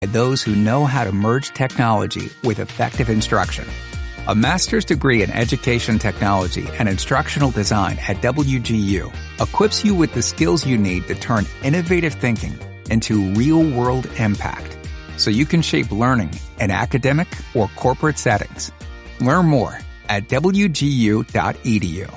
those who know how to merge technology with effective instruction. A master's degree in education technology and instructional design at WGU equips you with the skills you need to turn innovative thinking into real-world impact, so you can shape learning in academic or corporate settings. Learn more at wgu.edu.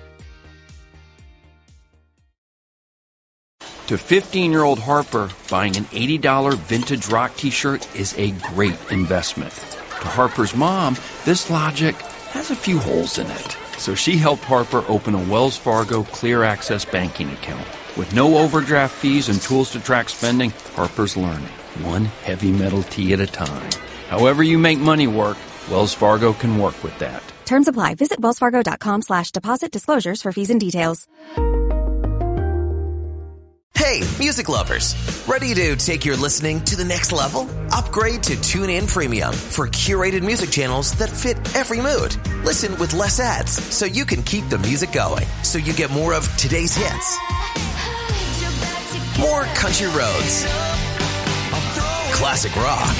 To 15-year-old Harper, buying an $80 vintage rock t-shirt is a great investment. To Harper's mom, this logic has a few holes in it. So she helped Harper open a Wells Fargo Clear Access banking account. With no overdraft fees and tools to track spending, Harper's learning, one heavy metal tee at a time. However you make money work, Wells Fargo can work with that. Terms apply. Visit wellsfargo.com/deposit disclosures for fees and details. Hey, music lovers. Ready to take your listening to the next level? Upgrade to TuneIn Premium for curated music channels that fit every mood. Listen with less ads so you can keep the music going. So you get more of today's hits, more country roads, classic rock.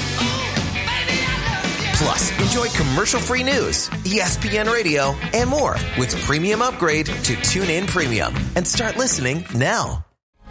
Plus, enjoy commercial-free news, ESPN Radio, and more with Premium Upgrade to TuneIn Premium. And start listening now.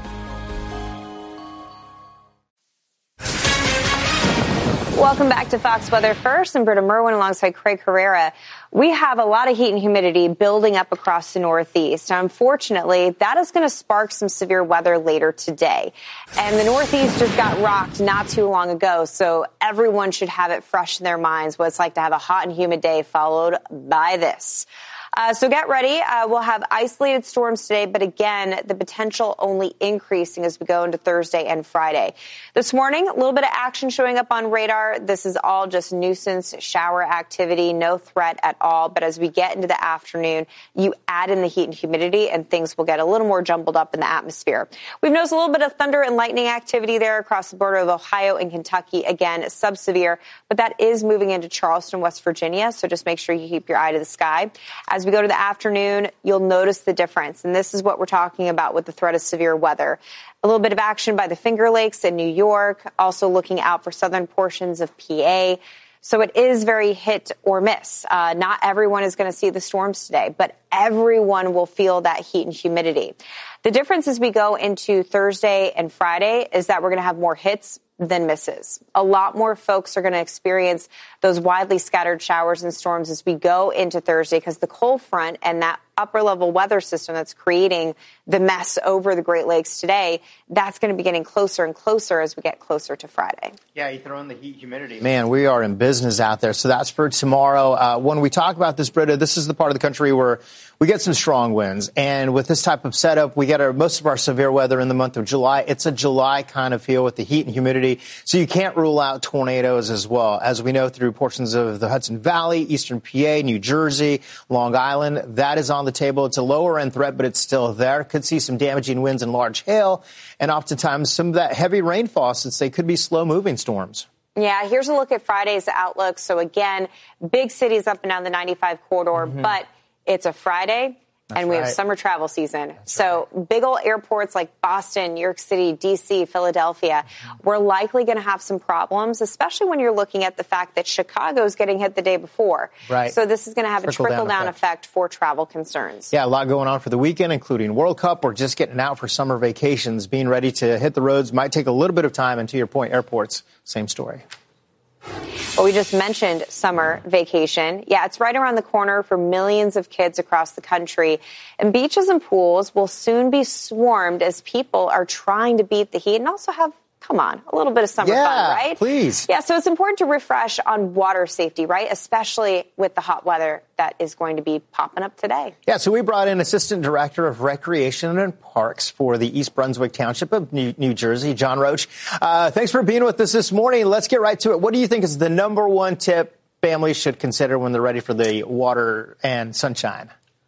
Welcome back to Fox Weather First. I'm Britta Merwin alongside Craig Herrera. We have a lot of heat and humidity building up across the Northeast. Now, unfortunately, that is going to spark some severe weather later today. And the Northeast just got rocked not too long ago, so everyone should have it fresh in their minds what it's like to have a hot and humid day followed by this. So get ready. We'll have isolated storms today, but again, the potential only increasing as we go into Thursday and Friday. This morning, a little bit of action showing up on radar. This is all just nuisance shower activity, no threat at all. But as we get into the afternoon, you add in the heat and humidity, and things will get a little more jumbled up in the atmosphere. We've noticed a little bit of thunder and lightning activity there across the border of Ohio and Kentucky. Again, sub-severe, but that is moving into Charleston, West Virginia. So just make sure you keep your eye to the sky. As we go to the afternoon, you'll notice the difference. And this is what we're talking about with the threat of severe weather. A little bit of action by the Finger Lakes in New York, also looking out for southern portions of PA. So it is very hit or miss. Not everyone is going to see the storms today, but everyone will feel that heat and humidity. The difference as we go into Thursday and Friday is that we're going to have more hits than misses. A lot more folks are going to experience those widely scattered showers and storms as we go into Thursday because the cold front and that upper level weather system that's creating the mess over the Great Lakes today, that's going to be getting closer and closer as we get closer to Friday. Yeah, you throw in the heat, humidity. Man, we are in business out there. So that's for tomorrow. When we talk about this, Britta, this is the part of the country where we get some strong winds. And with this type of setup, we get most of our severe weather in the month of July. It's a July kind of feel with the heat and humidity. So you can't rule out tornadoes as well. As we know through portions of the Hudson Valley, eastern PA, New Jersey, Long Island, that is on the table. It's a lower end threat, but it's still there. Could see some damaging winds and large hail. And oftentimes some of that heavy rainfall, since they could be slow moving storms. Yeah, here's a look at Friday's outlook. So again, big cities up and down the 95 corridor, but it's a Friday. And we have summer travel season. So big old airports like Boston, New York City, D.C., Philadelphia, we're likely going to have some problems, especially when you're looking at the fact that Chicago's getting hit the day before. Right. So this is going to have a trickle-down effect for travel concerns. Yeah, a lot going on for the weekend, including World Cup or just getting out for summer vacations. Being ready to hit the roads might take a little bit of time. And to your point, airports, same story. Well, we just mentioned summer vacation. Yeah, it's right around the corner for millions of kids across the country. And beaches and pools will soon be swarmed as people are trying to beat the heat and also have, come on, a little bit of summer fun, right? Please. Yeah, so it's important to refresh on water safety, right? Especially with the hot weather that is going to be popping up today. Yeah, so we brought in Assistant Director of Recreation and Parks for the East Brunswick Township of New Jersey, John Roach. Thanks for being with us this morning. Let's get right to it. What do you think is the number one tip families should consider when they're ready for the water and sunshine?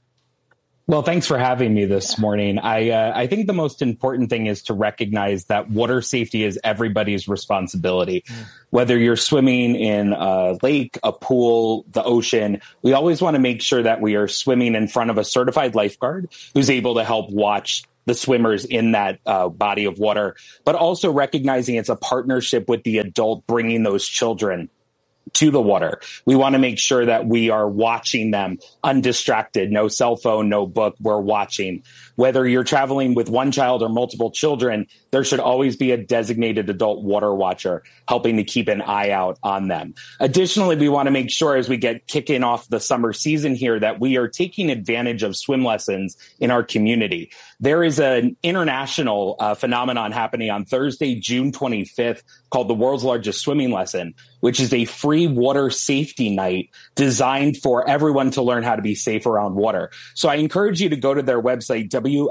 Well, thanks for having me this morning. I think the most important thing is to recognize that water safety is everybody's responsibility. Whether you're swimming in a lake, a pool, the ocean, we always want to make sure that we are swimming in front of a certified lifeguard who's able to help watch the swimmers in that body of water, but also recognizing it's a partnership with the adult bringing those children to the water. We want to make sure that we are watching them undistracted, no cell phone, no book, we're watching. Whether you're traveling with one child or multiple children, there should always be a designated adult water watcher helping to keep an eye out on them. Additionally, we want to make sure as we get kicking off the summer season here that we are taking advantage of swim lessons in our community. There is an international phenomenon happening on Thursday, June 25th, called the World's Largest Swimming Lesson, which is a free water safety night designed for everyone to learn how to be safe around water. So I encourage you to go to their website,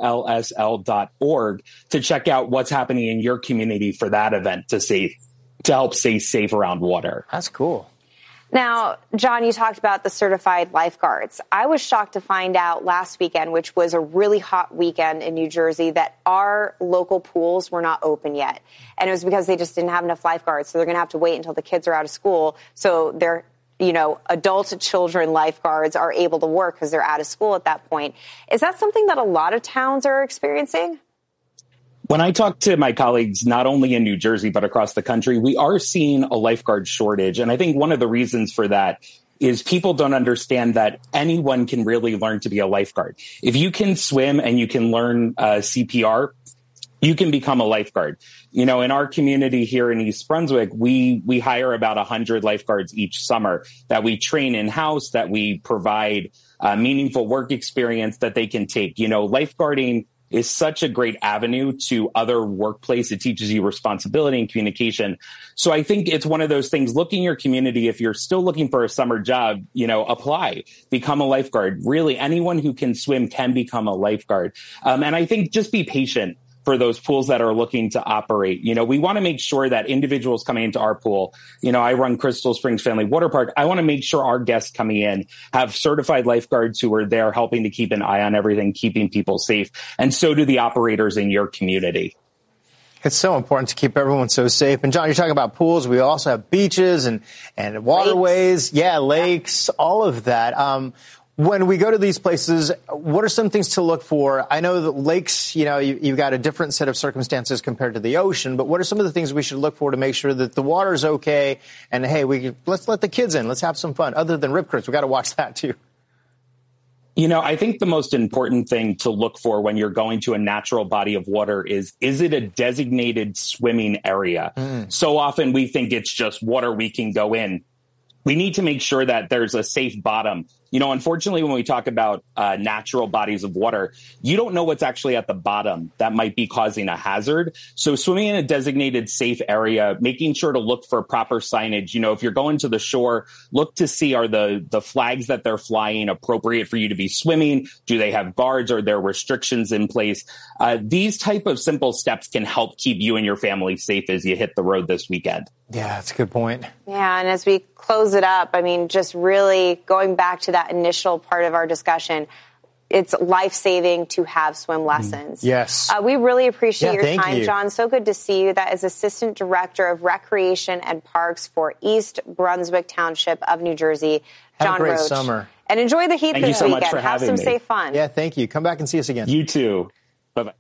WLSL.org, to check out what's happening in your community for that event to help stay safe around water. That's cool. Now, John, you talked about the certified lifeguards. I was shocked to find out last weekend, which was a really hot weekend in New Jersey, that our local pools were not open yet. And it was because they just didn't have enough lifeguards. So they're going to have to wait until the kids are out of school. So they're, adult children lifeguards are able to work because they're out of school at that point. Is that something that a lot of towns are experiencing? When I talk to my colleagues, not only in New Jersey, but across the country, we are seeing a lifeguard shortage. And I think one of the reasons for that is people don't understand that anyone can really learn to be a lifeguard. If you can swim and you can learn CPR, you can become a lifeguard. In our community here in East Brunswick, we hire about 100 lifeguards each summer that we train in-house, that we provide meaningful work experience that they can take. Lifeguarding is such a great avenue to other workplace. It teaches you responsibility and communication. So I think it's one of those things, look in your community. If you're still looking for a summer job, apply, become a lifeguard. Really, anyone who can swim can become a lifeguard. And I think just be patient for those pools that are looking to operate. We want to make sure that individuals coming into our pool, I run Crystal Springs Family Water Park. I want to make sure our guests coming in have certified lifeguards who are there helping to keep an eye on everything, keeping people safe. And so do the operators in your community. It's so important to keep everyone so safe. And John, you're talking about pools. We also have beaches and waterways. Lakes, all of that. When we go to these places, what are some things to look for? I know that lakes, you've got a different set of circumstances compared to the ocean, but what are some of the things we should look for to make sure that the water's okay? And hey, let's let the kids in. Let's have some fun. Other than rip currents, we got to watch that too. I think the most important thing to look for when you're going to a natural body of water is it a designated swimming area? So often we think it's just water we can go in. We need to make sure that there's a safe bottom. Unfortunately, when we talk about natural bodies of water, you don't know what's actually at the bottom that might be causing a hazard. So swimming in a designated safe area, making sure to look for proper signage. If you're going to the shore, look to see are the flags that they're flying appropriate for you to be swimming? Do they have guards? Are there restrictions in place? These type of simple steps can help keep you and your family safe as you hit the road this weekend. Yeah, that's a good point. Yeah, and as we close it up, just really going back to that initial part of our discussion, it's life-saving to have swim lessons. Yes. We really appreciate your time, you. John. So good to see you. That is Assistant Director of Recreation and Parks for East Brunswick Township of New Jersey, John Have a great Roach. summer. And enjoy the heat Thank this you so weekend. much for Have having some me. safe fun. Yeah, thank you. Come back and see us again. You too. Bye-bye.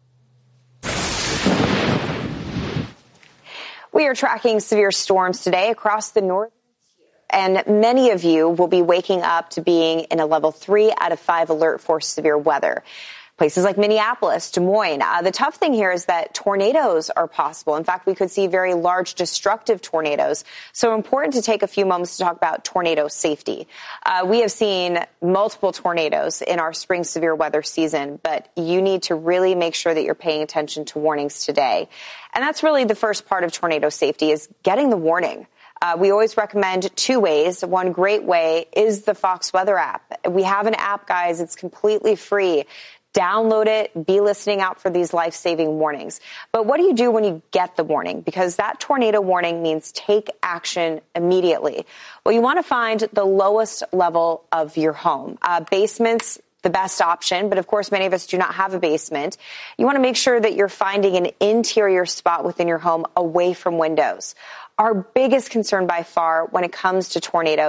We are tracking severe storms today across the north. And many of you will be waking up to being in a level 3 out of 5 alert for severe weather. Places like Minneapolis, Des Moines. The tough thing here is that tornadoes are possible. In fact, we could see very large destructive tornadoes. So important to take a few moments to talk about tornado safety. We have seen multiple tornadoes in our spring severe weather season, but you need to really make sure that you're paying attention to warnings today. And that's really the first part of tornado safety is getting the warning. We always recommend 2 ways. One great way is the Fox Weather app. We have an app, guys. It's completely free. Download it. Be listening out for these life-saving warnings. But what do you do when you get the warning? Because that tornado warning means take action immediately. Well, you want to find the lowest level of your home. Basements, the best option, but of course, many of us do not have a basement. You want to make sure that you're finding an interior spot within your home away from windows. Our biggest concern by far when it comes to tornadoes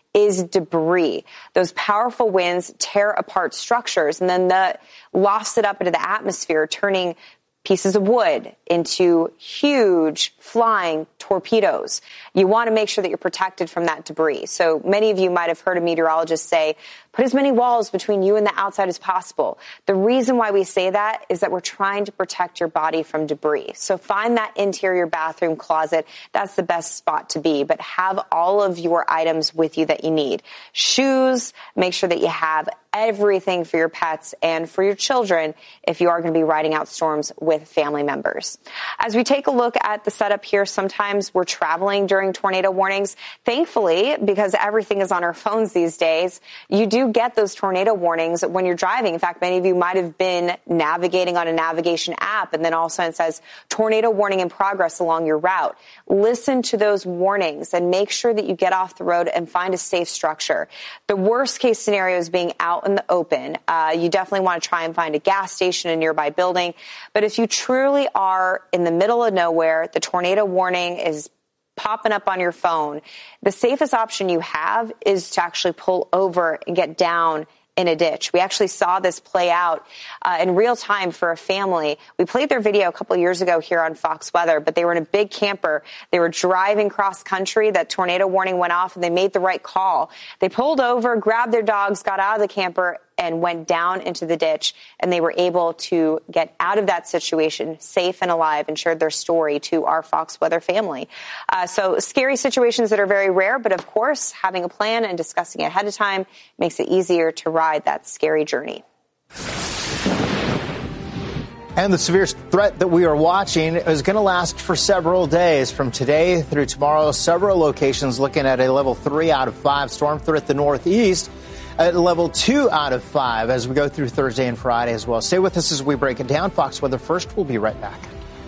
is debris. Those powerful winds tear apart structures, and then that lofts it up into the atmosphere, turning pieces of wood into huge flying torpedoes. You want to make sure that you're protected from that debris. So many of you might have heard a meteorologist say, put as many walls between you and the outside as possible. The reason why we say that is that we're trying to protect your body from debris. So find that interior bathroom closet. That's the best spot to be. But have all of your items with you that you need. Shoes, make sure that you have everything for your pets and for your children if you are going to be riding out storms with family members. As we take a look at the setup here, sometimes we're traveling during tornado warnings. Thankfully, because everything is on our phones these days, you do get those tornado warnings when you're driving. In fact, many of you might have been navigating on a navigation app, and then all of a sudden it says tornado warning in progress along your route. Listen to those warnings and make sure that you get off the road and find a safe structure. The worst case scenario is being out in the open. You definitely want to try and find a gas station in a nearby building. But if you truly are in the middle of nowhere, the tornado warning is popping up on your phone, the safest option you have is to actually pull over and get down in a ditch. We actually saw this play out in real time for a family. We played their video a couple of years ago here on Fox Weather, but they were in a big camper. They were driving cross country. That tornado warning went off, and they made the right call. They pulled over, grabbed their dogs, got out of the camper, and went down into the ditch, and they were able to get out of that situation safe and alive and shared their story to our Fox Weather family. So scary situations that are very rare, but of course, having a plan and discussing it ahead of time makes it easier to ride that scary journey. And the severe threat that we are watching is going to last for several days. From today through tomorrow, several locations looking at a level 3 out of 5 storm threat. The Northeast at level 2 out of 5 as we go through Thursday and Friday as well. Stay with us as we break it down. Fox Weather First. We'll be right back.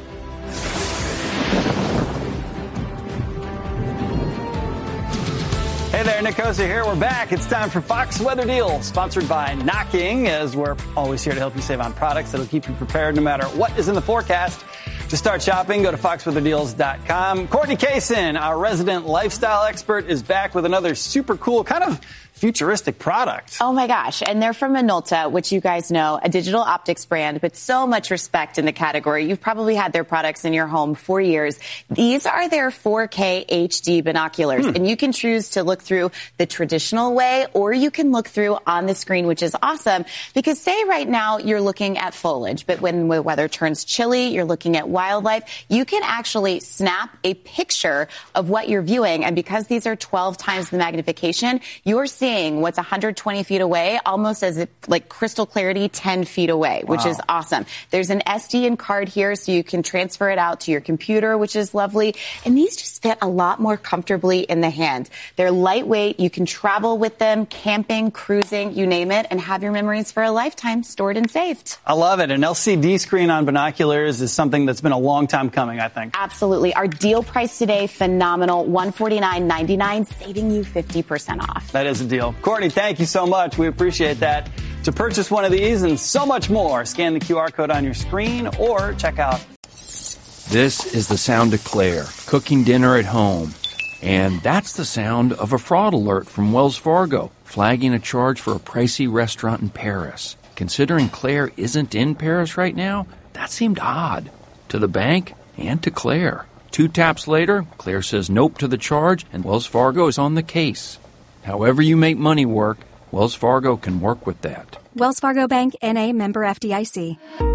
Hey there, Nick Osa here. We're back. It's time for Fox Weather Deals, sponsored by Knocking, as we're always here to help you save on products that'll keep you prepared no matter what is in the forecast. To start shopping, go to foxweatherdeals.com. Courtney Kaysen, our resident lifestyle expert, is back with another super cool kind of futuristic product. Oh my gosh. And they're from Minolta, which you guys know, a digital optics brand, but so much respect in the category. You've probably had their products in your home for years. These are their 4K HD binoculars, and you can choose to look through the traditional way, or you can look through on the screen, which is awesome because say right now you're looking at foliage, but when the weather turns chilly, you're looking at wildlife, you can actually snap a picture of what you're viewing. And because these are 12 times the magnification, you're seeing what's 120 feet away, almost as if, like crystal clarity 10 feet away, which is awesome. There's an SD card here, so you can transfer it out to your computer, which is lovely. And these just fit a lot more comfortably in the hand. They're lightweight. You can travel with them, camping, cruising, you name it, and have your memories for a lifetime stored and saved. I love it. An LCD screen on binoculars is something that's been a long time coming, I think. Absolutely. Our deal price today, phenomenal, $149.99, saving you 50% off. That is a deal. Courtney, thank you so much. We appreciate that. To purchase one of these and so much more, scan the QR code on your screen or check out. This is the sound of Claire, cooking dinner at home. And that's the sound of a fraud alert from Wells Fargo, flagging a charge for a pricey restaurant in Paris. Considering Claire isn't in Paris right now, that seemed odd. To the bank and to Claire. 2 taps later, Claire says nope to the charge, and Wells Fargo is on the case. However you make money work, Wells Fargo can work with that. Wells Fargo Bank, N.A., member FDIC.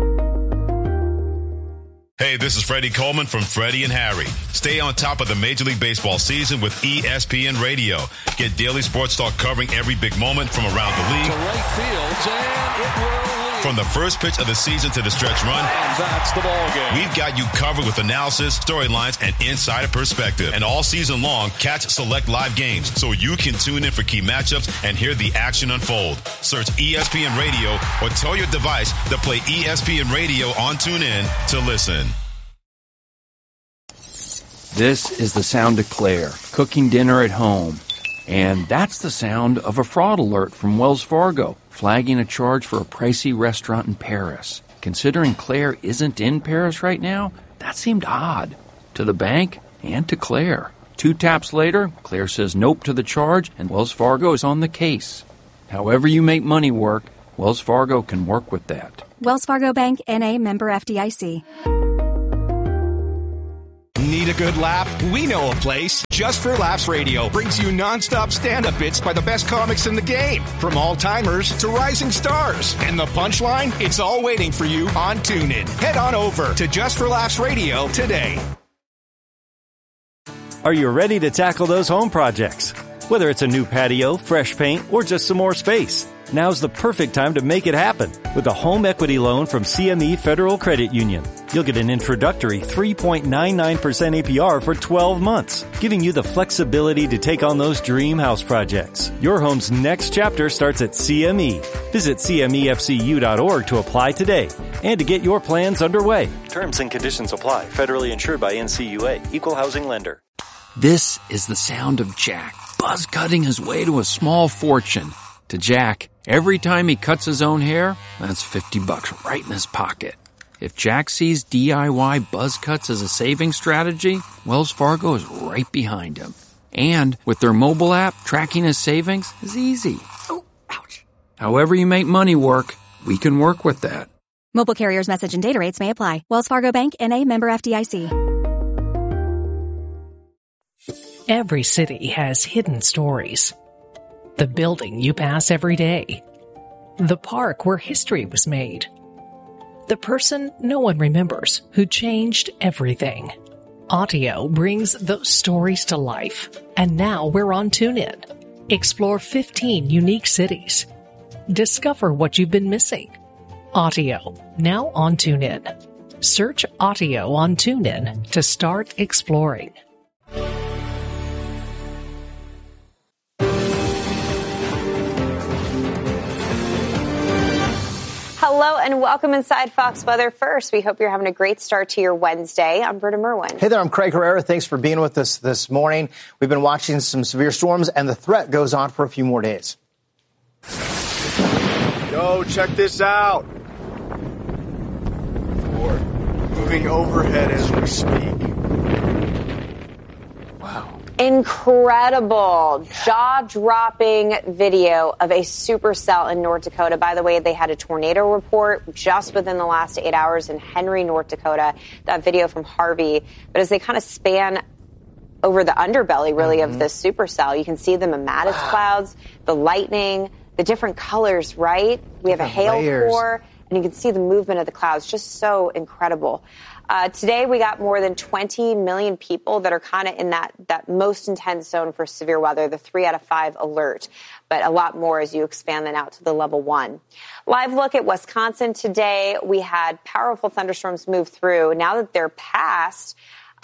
Hey, this is Freddie Coleman from Freddie and Harry. Stay on top of the Major League Baseball season with ESPN Radio. Get daily sports talk covering every big moment from around the league. To right field, and it will lead. From the first pitch of the season to the stretch run. And that's the ball game. We've got you covered with analysis, storylines, and insider perspective. And all season long, catch select live games so you can tune in for key matchups and hear the action unfold. Search ESPN Radio or tell your device to play ESPN Radio on TuneIn to listen. This is the sound of Claire, cooking dinner at home. And that's the sound of a fraud alert from Wells Fargo, flagging a charge for a pricey restaurant in Paris. Considering Claire isn't in Paris right now, that seemed odd. To the bank and to Claire. 2 taps later, Claire says nope to the charge, and Wells Fargo is on the case. However you make money work, Wells Fargo can work with that. Wells Fargo Bank, N.A., member FDIC. Need a good laugh? We know a place. Just for Laughs Radio brings you nonstop stand-up bits by the best comics in the game. From all-timers to rising stars. And the punchline? It's all waiting for you on TuneIn. Head on over to Just for Laughs Radio today. Are you ready to tackle those home projects? Whether it's a new patio, fresh paint, or just some more space, now's the perfect time to make it happen with a home equity loan from CME Federal Credit Union. You'll get an introductory 3.99% APR for 12 months, giving you the flexibility to take on those dream house projects. Your home's next chapter starts at CME. Visit CMEFCU.org to apply today and to get your plans underway. Terms and conditions apply. Federally insured by NCUA. Equal housing lender. This is the sound of Jack, buzz cutting his way to a small fortune. To Jack, every time he cuts his own hair, that's $50 right in his pocket. If Jack sees DIY buzz cuts as a saving strategy, Wells Fargo is right behind him. And with their mobile app, tracking his savings is easy. Oh, ouch. However you make money work, we can work with that. Mobile carriers' message and data rates may apply. Wells Fargo Bank, N.A., member FDIC. Every city has hidden stories. The building you pass every day. The park where history was made. The person no one remembers who changed everything. Audio brings those stories to life. And now we're on TuneIn. Explore 15 unique cities. Discover what you've been missing. Audio, now on TuneIn. Search Audio on TuneIn to start exploring. Hello and welcome inside Fox Weather First. We hope you're having a great start to your Wednesday. I'm Britta Merwin. Hey there, I'm Craig Herrera. Thanks for being with us this morning. We've been watching some severe storms, and the threat goes on for a few more days. Yo, check this out. Moving overhead as we speak. Wow. Incredible, jaw-dropping video of a supercell in North Dakota. By the way, they had a tornado report just within the last 8 hours in Henry, North Dakota. That video from Harvey. But as they kind of span over the underbelly, really, of this supercell, you can see the mammatus clouds, the lightning, the different colors, right? We have a hail core, and you can see the movement of the clouds. Just so incredible. Today, we got more than 20 million people that are kind of in that most intense zone for severe weather, the 3 out of 5 alert, but a lot more as you expand that out to the level 1. Live look at Wisconsin today. We had powerful thunderstorms move through. Now that they're past,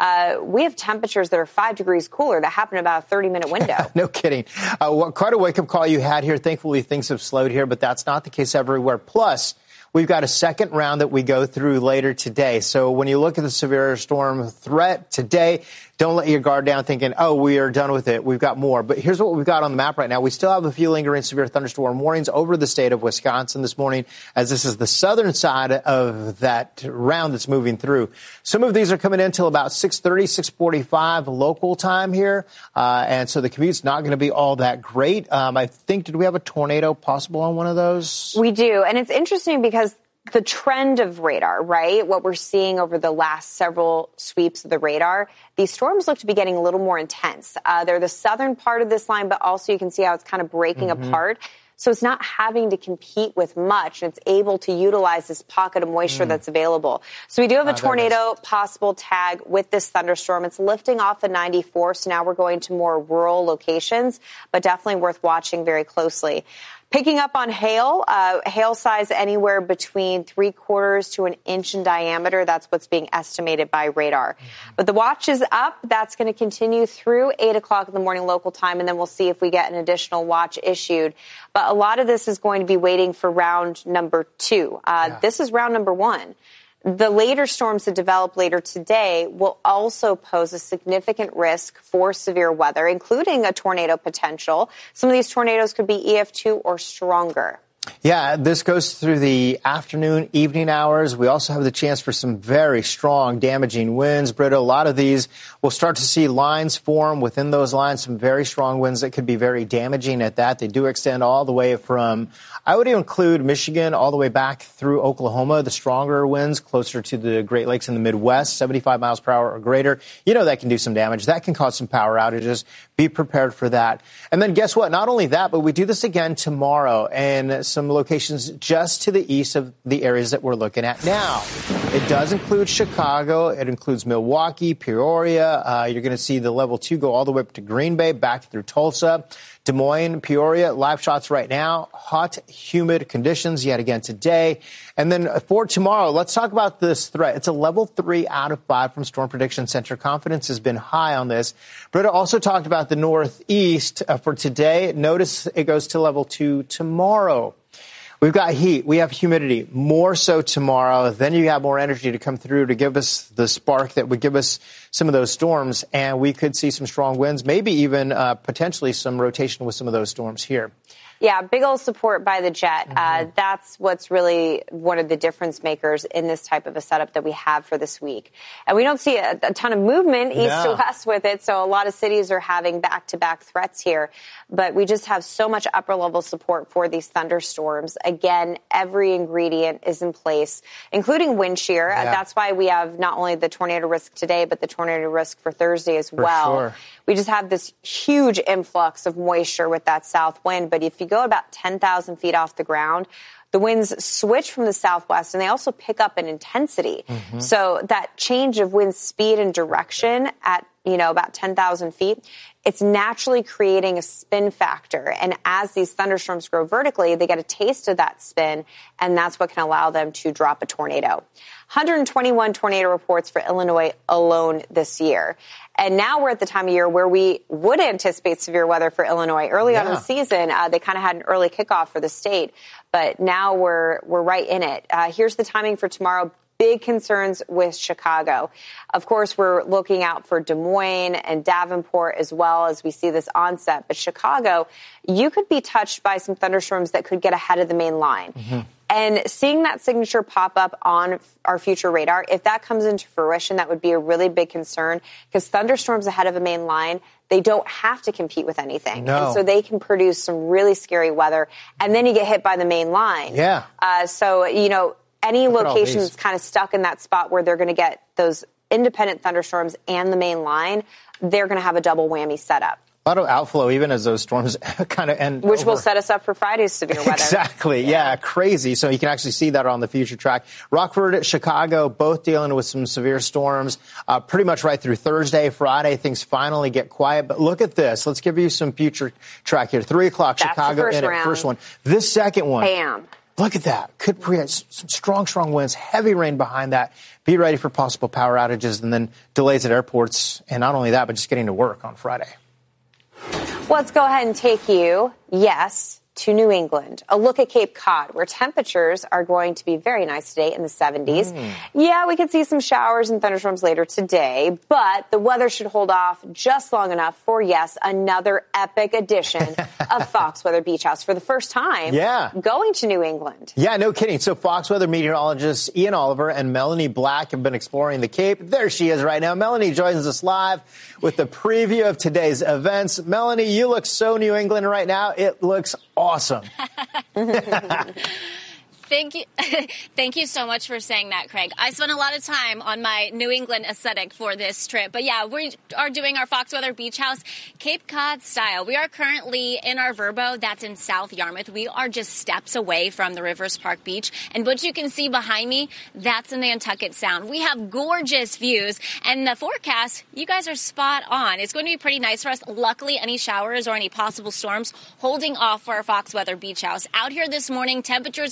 we have temperatures that are 5 degrees cooler. That happened in about a 30-minute window. No kidding. Quite a wake-up call you had here. Thankfully, things have slowed here, but that's not the case everywhere. Plus, we've got a second round that we go through later today. So when you look at the severe storm threat today, don't let your guard down thinking, oh, we are done with it. We've got more. But here's what we've got on the map right now. We still have a few lingering severe thunderstorm warnings over the state of Wisconsin this morning, as this is the southern side of that round that's moving through. Some of these are coming in till about 6:30, 6:45 local time here. And so the commute's not going to be all that great. I think, did we have a tornado possible on one of those? We do. And it's interesting because the trend of radar, right? What we're seeing over the last several sweeps of the radar, these storms look to be getting a little more intense. They're the southern part of this line, but also you can see how it's kind of breaking apart. So it's not having to compete with much. It's able to utilize this pocket of moisture that's available. So we do have a tornado possible tag with this thunderstorm. It's lifting off the 94, so now we're going to more rural locations, but definitely worth watching very closely. Picking up on hail, hail size anywhere between 3/4 to an inch in diameter. That's what's being estimated by radar. But the watch is up. That's going to continue through 8 o'clock in the morning local time, and then we'll see if we get an additional watch issued. But a lot of this is going to be waiting for round number 2. This is round number 1. The later storms that develop later today will also pose a significant risk for severe weather, including a tornado potential. Some of these tornadoes could be EF2 or stronger. Yeah, this goes through the afternoon, evening hours. We also have the chance for some very strong, damaging winds. Britta, a lot of these, we'll start to see lines form. Within those lines, some very strong winds that could be very damaging at that. They do extend all the way from, I would include Michigan all the way back through Oklahoma. The stronger winds closer to the Great Lakes in the Midwest, 75 miles per hour or greater. You know that can do some damage. That can cause some power outages. Be prepared for that. And then guess what? Not only that, but we do this again tomorrow and some locations just to the east of the areas that we're looking at now. It does include Chicago. It includes Milwaukee, Peoria. You're going to see the level 2 go all the way up to Green Bay, back through Tulsa, Des Moines, Peoria. Live shots right now. Hot, humid conditions yet again today. And then for tomorrow, let's talk about this threat. It's a level 3 out of 5 from Storm Prediction Center. Confidence has been high on this. Britta also talked about the Northeast for today. Notice it goes to level 2 tomorrow. We've got heat. We have humidity. More so tomorrow. Then you have more energy to come through to give us the spark that would give us some of those storms. And we could see some strong winds, maybe even potentially some rotation with some of those storms here. Yeah, big old support by the jet. That's what's really one of the difference makers in this type of a setup that we have for this week. And we don't see a ton of movement east to west with it, so a lot of cities are having back-to-back threats here. But we just have so much upper-level support for these thunderstorms. Again, every ingredient is in place, including wind shear. That's why we have not only the tornado risk today, but the tornado risk for Thursday as well. Sure. We just have this huge influx of moisture with that south wind. But if you go about 10,000 feet off the ground, the winds switch from the southwest, and they also pick up in intensity. So that change of wind speed and direction at, about 10,000 feet, it's naturally creating a spin factor. And as these thunderstorms grow vertically, they get a taste of that spin, and that's what can allow them to drop a tornado. 121 tornado reports for Illinois alone this year. And now we're at the time of year where we would anticipate severe weather for Illinois. Early on in the season, they kind of had an early kickoff for the state, but now we're right in it. Here's the timing for tomorrow. Big concerns with Chicago. Of course, we're looking out for Des Moines and Davenport as well as we see this onset. But Chicago, you could be touched by some thunderstorms that could get ahead of the main line. And seeing that signature pop up on our future radar, if that comes into fruition, that would be a really big concern because thunderstorms ahead of a main line, they don't have to compete with anything. And so they can produce some really scary weather. And then you get hit by the main line. So, any location that's kind of stuck in that spot where they're going to get those independent thunderstorms and the main line, they're going to have a double whammy setup. A lot of outflow, even as those storms kind of end. Which will set us up for Friday's severe weather. Exactly. Yeah, crazy. So you can actually see that on the future track. Rockford, Chicago, both dealing with some severe storms pretty much right through Thursday, Friday. Things finally get quiet. But look at this. Let's give you some future track here. 3 o'clock, That's Chicago in it. First one. This second one. Bam. Look at that. Could create some strong winds, heavy rain behind that. Be ready for possible power outages and then delays at airports. And not only that, but just getting to work on Friday. Let's go ahead and take you, to New England. A look at Cape Cod, where temperatures are going to be very nice today in the 70s. Yeah, we could see some showers and thunderstorms later today, but the weather should hold off just long enough for, another epic edition of Fox Weather Beach House for the first time going to New England. Yeah, no kidding. So Fox Weather meteorologists Ian Oliver and Melanie Black have been exploring the Cape. There she is right now. Melanie joins us live with the preview of today's events. Melanie, you look so New England right now. It looks awesome. Thank you. Thank you so much for saying that, Craig. I spent a lot of time on my New England aesthetic for this trip. But yeah, we are doing our Fox Weather Beach House Cape Cod style. We are currently in our Verbo. That's in South Yarmouth. We are just steps away from the Rivers Park Beach. And what you can see behind me, that's in Nantucket Sound. We have gorgeous views. And the forecast, you guys are spot on. It's going to be pretty nice for us. Luckily, any showers or any possible storms holding off for our Fox Weather Beach House. Out here this morning, temperatures across Cape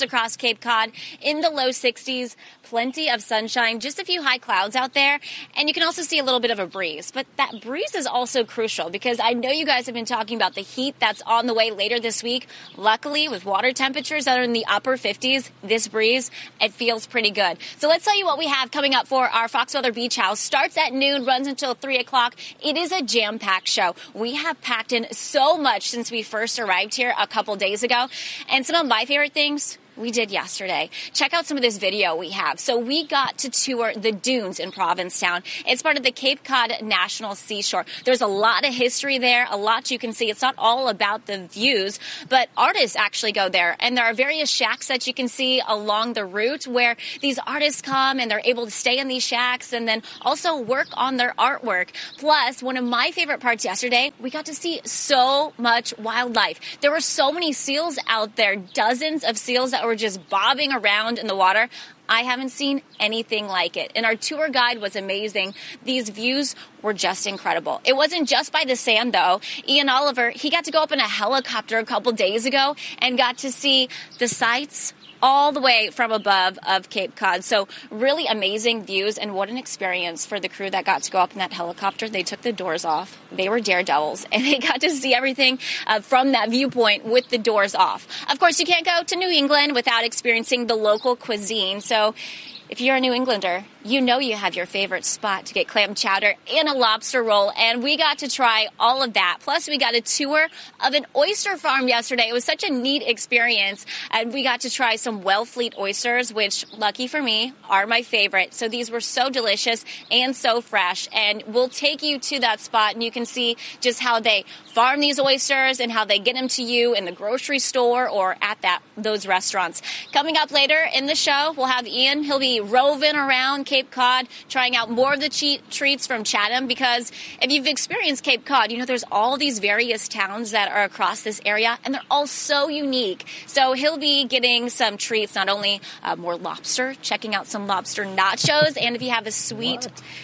Cape Cod in the low 60s, plenty of sunshine, just a few high clouds out there. And you can also see a little bit of a breeze. But that breeze is also crucial because I know you guys have been talking about the heat that's on the way later this week. Luckily, with water temperatures that are in the upper 50s, this breeze, it feels pretty good. So let's tell you what we have coming up for our Fox Weather Beach House. Starts at noon, runs until 3 o'clock. It is a jam-packed show. We have packed in so much since we first arrived here a couple days ago. And some of my favorite things we did yesterday. Check out some of this video we have. So we got to tour the dunes in Provincetown. It's part of the Cape Cod National Seashore. There's a lot of history there, a lot you can see. It's not all about the views, but artists actually go there. And there are various shacks that you can see along the route where these artists come and they're able to stay in these shacks and then also work on their artwork. Plus, one of my favorite parts yesterday, we got to see so much wildlife. There were so many seals out there, dozens of seals that were just bobbing around in the water. I haven't seen anything like it. And our tour guide was amazing. These views were just incredible. It wasn't just by the sand, though. Ian Oliver, he got to go up in a helicopter a couple days ago and got to see the sights all the way from above of Cape Cod. So really amazing views, and what an experience for the crew that got to go up in that helicopter. They took the doors off. They were daredevils, and they got to see everything from that viewpoint with the doors off. Of course, you can't go to New England without experiencing the local cuisine. So if you're a New Englander, you know you have your favorite spot to get clam chowder and a lobster roll, and we got to try all of that. Plus, we got a tour of an oyster farm yesterday. It was such a neat experience, and we got to try some Wellfleet oysters, which, lucky for me, are my favorite. So these were so delicious and so fresh, and we'll take you to that spot, and you can see just how they farm these oysters and how they get them to you in the grocery store or at those restaurants. Coming up later in the show, we'll have Ian. He'll be roving around Cape Cod, trying out more of the treats from Chatham, because if you've experienced Cape Cod, you know there's all these various towns that are across this area, and they're all so unique. So he'll be getting some treats, not only more lobster, checking out some lobster nachos, and if you have a sweet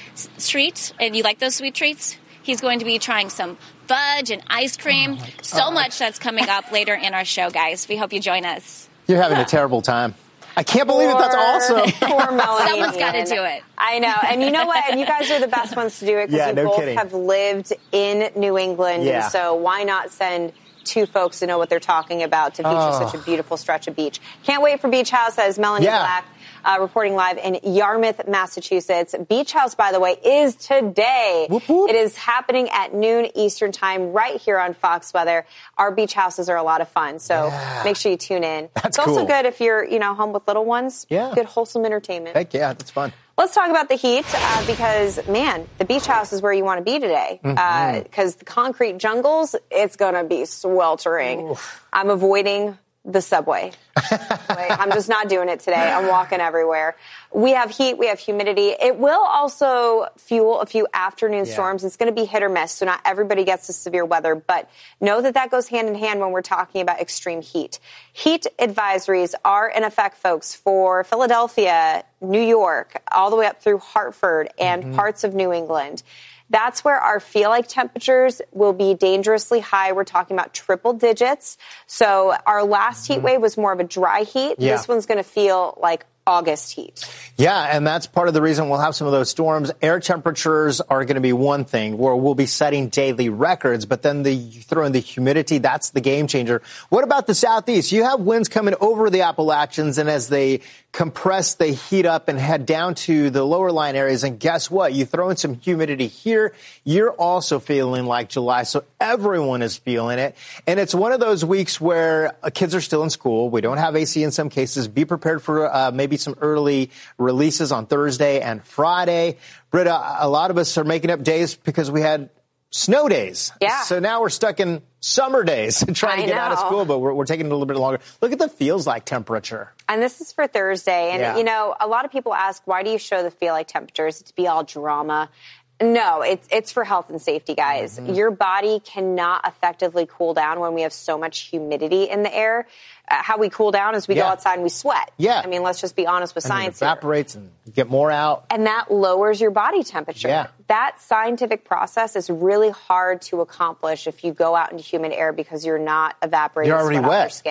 treat, and you like those sweet treats, he's going to be trying some fudge and ice cream. So much that's coming up later in our show, guys. We hope you join us. You're having a terrible time. I can't believe it. That's awesome. Poor Melanie. Someone's got to do it. I know. And you know what? And you guys are the best ones to do it because you both have lived in New England. Yeah. And so why not send two folks to know what they're talking about to feature such a beautiful stretch of beach. Can't wait for Beach House. That is Melanie Black. Reporting live in Yarmouth, Massachusetts. Beach House, by the way, is today. Whoop, whoop. It is happening at noon Eastern time right here on Fox Weather. Our beach houses are a lot of fun, so make sure you tune in. It's also good if you're, home with little ones. Yeah. Good, wholesome entertainment. Heck yeah, that's fun. Let's talk about the heat because, man, the beach house is where you want to be today because the concrete jungles, it's going to be sweltering. Oof. I'm avoiding the subway. I'm just not doing it today. I'm walking everywhere. We have heat. We have humidity. It will also fuel a few afternoon storms. It's going to be hit or miss, so not everybody gets the severe weather. But know that goes hand in hand when we're talking about extreme heat. Heat advisories are in effect, folks, for Philadelphia, New York, all the way up through Hartford and parts of New England. That's where our feel-like temperatures will be dangerously high. We're talking about triple digits. So our last heat wave was more of a dry heat. Yeah. This one's going to feel like August heat. Yeah, and that's part of the reason we'll have some of those storms. Air temperatures are going to be one thing where we'll be setting daily records, but then you throw in the humidity, that's the game changer. What about the southeast? You have winds coming over the Appalachians, and as they compress, they heat up and head down to the lower line areas. And guess what? You throw in some humidity here, you're also feeling like July. So everyone is feeling it. And it's one of those weeks where kids are still in school. We don't have AC in some cases. Be prepared for maybe some early releases on Thursday and Friday. Britta, a lot of us are making up days because we had snow days. Yeah. So now we're stuck in summer days and trying to get out of school, but we're taking it a little bit longer. Look at the feels like temperature. And this is for Thursday. And, a lot of people ask, why do you show the feel like temperatures? It's to be all drama. No, it's for health and safety, guys. Your body cannot effectively cool down when we have so much humidity in the air. How we cool down is we go outside and we sweat. Yeah. I mean, let's just be honest with science here. It evaporates and get more out. And that lowers your body temperature. Yeah. That scientific process is really hard to accomplish if you go out into humid air because you're not evaporating sweat off your skin.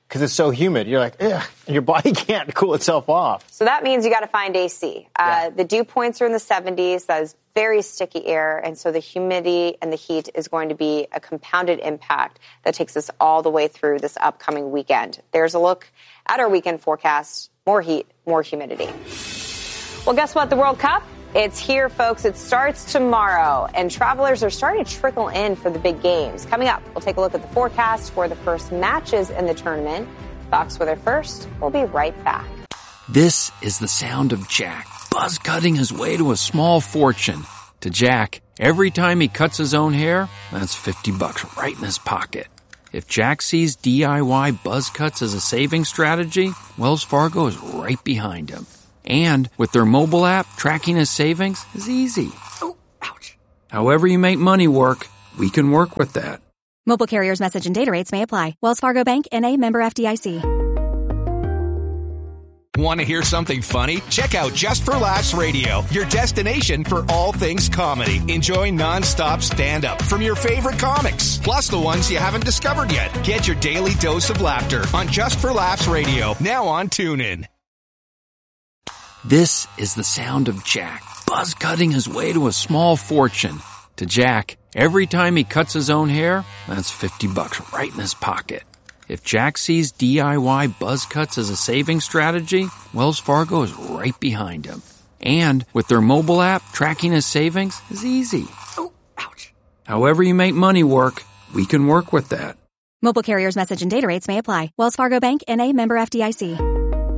because it's so humid. You're like, ugh, and your body can't cool itself off. So that means you got to find AC. The dew points are in the 70s. That is very sticky air. And so the humidity and the heat is going to be a compounded impact that takes us all the way through this upcoming weekend. There's a look at our weekend forecast. More heat, more humidity. Well, guess what? The World Cup, it's here, folks. It starts tomorrow, and travelers are starting to trickle in for the big games. Coming up, we'll take a look at the forecast for the first matches in the tournament. Fox Weather First. We'll be right back. This is the sound of Jack buzz cutting his way to a small fortune. To Jack, every time he cuts his own hair, that's $50 right in his pocket. If Jack sees DIY buzz cuts as a saving strategy, Wells Fargo is right behind him. And with their mobile app, tracking his savings is easy. Oh, ouch. However you make money work, we can work with that. Mobile carriers' message and data rates may apply. Wells Fargo Bank, N.A., member FDIC. Want to hear something funny? Check out Just for Laughs Radio, your destination for all things comedy. Enjoy nonstop stand-up from your favorite comics, plus the ones you haven't discovered yet. Get your daily dose of laughter on Just for Laughs Radio, now on TuneIn. This is the sound of Jack buzz cutting his way to a small fortune. To Jack, every time he cuts his own hair, that's $50 right in his pocket. If Jack sees DIY buzz cuts as a saving strategy, Wells Fargo is right behind him. And with their mobile app, tracking his savings is easy. Oh, ouch. However you make money work, we can work with that. Mobile carriers' message and data rates may apply. Wells Fargo Bank, N.A., member FDIC.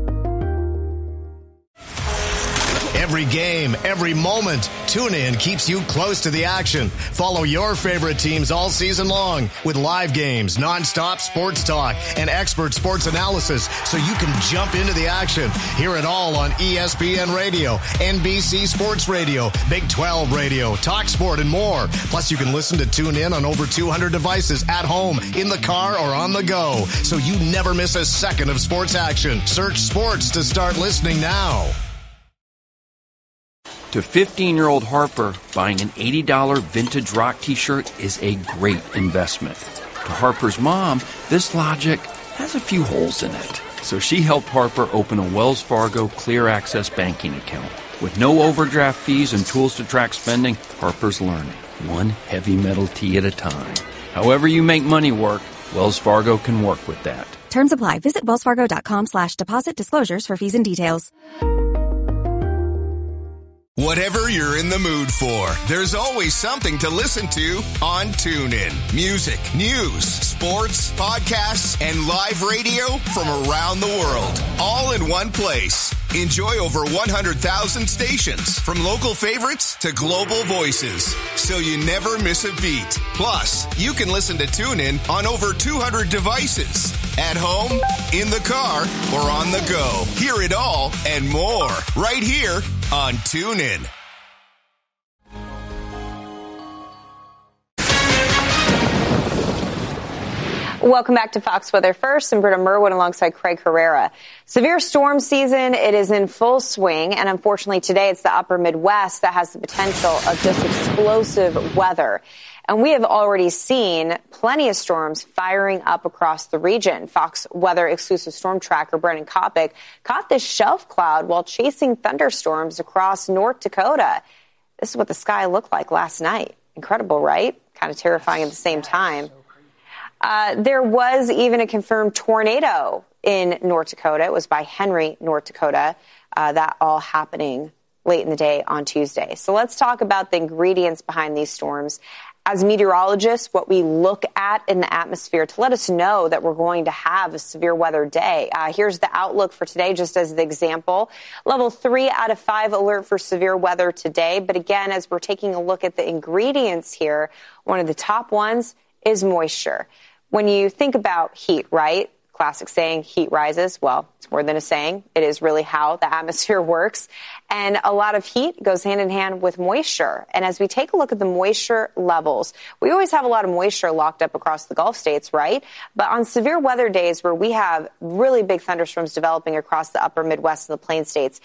Every game, every moment, TuneIn keeps you close to the action. Follow your favorite teams all season long with live games, nonstop sports talk, and expert sports analysis so you can jump into the action. Hear it all on ESPN Radio, NBC Sports Radio, Big 12 Radio, Talk Sport, and more. Plus, you can listen to TuneIn on over 200 devices at home, in the car, or on the go, so you never miss a second of sports action. Search sports to start listening now. To 15-year-old Harper, buying an $80 vintage rock t-shirt is a great investment. To Harper's mom, this logic has a few holes in it. So she helped Harper open a Wells Fargo Clear Access banking account. With no overdraft fees and tools to track spending, Harper's learning, one heavy metal tee at a time. However you make money work, Wells Fargo can work with that. Terms apply. Visit wellsfargo.com/deposit disclosures for fees and details. Whatever you're in the mood for, there's always something to listen to on TuneIn. Music, news, sports, podcasts, and live radio from around the world, all in one place. Enjoy over 100,000 stations, from local favorites to global voices, so you never miss a beat. Plus, you can listen to TuneIn on over 200 devices. At home, in the car, or on the go. Hear it all and more right here on TuneIn. Welcome back to Fox Weather First. I'm Britta Merwin alongside Craig Herrera. Severe storm season, it is in full swing, and unfortunately today it's the upper Midwest that has the potential of just explosive weather. And we have already seen plenty of storms firing up across the region. Fox Weather exclusive storm tracker Brendan Kopic caught this shelf cloud while chasing thunderstorms across North Dakota. This is what the sky looked like last night. Incredible, right? Kind of terrifying at the same time. There was even a confirmed tornado in North Dakota. It was by Henry, North Dakota. That all happening late in the day on Tuesday. So let's talk about the ingredients behind these storms. As meteorologists, what we look at in the atmosphere to let us know that we're going to have a severe weather day. Here's the outlook for today, just as the example. Level 3 out of 5 alert for severe weather today. But again, as we're taking a look at the ingredients here, one of the top ones is moisture. When you think about heat, right? Classic saying, heat rises. Well, it's more than a saying. It is really how the atmosphere works. And a lot of heat goes hand in hand with moisture. And as we take a look at the moisture levels, we always have a lot of moisture locked up across the Gulf states, right? But on severe weather days where we have really big thunderstorms developing across the upper Midwest and the Plain states,